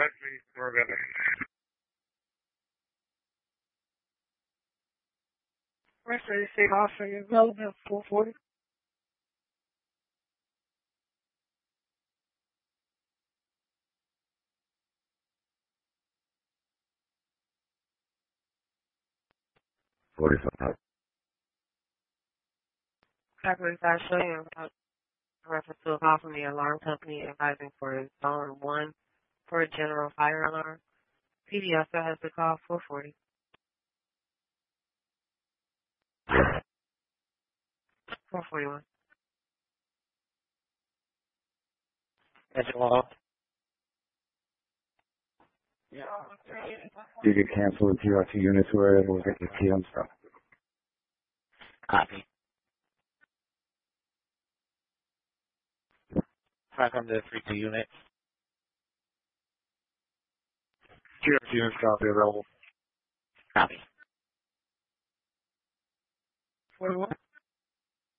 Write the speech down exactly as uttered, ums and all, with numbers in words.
Wesley, Ravenna. Wesley State Hospital Development, four forty. forty-five. Calculated five showing reference to a call from the alarm company advising for a zone one for a general fire alarm. P D also has the call four forty. four forty-one. Schedule off. You could cancel the T R T units where we'll get the T M stuff. Copy. five hundred three two units. T R T units copy available. Copy. forty-one.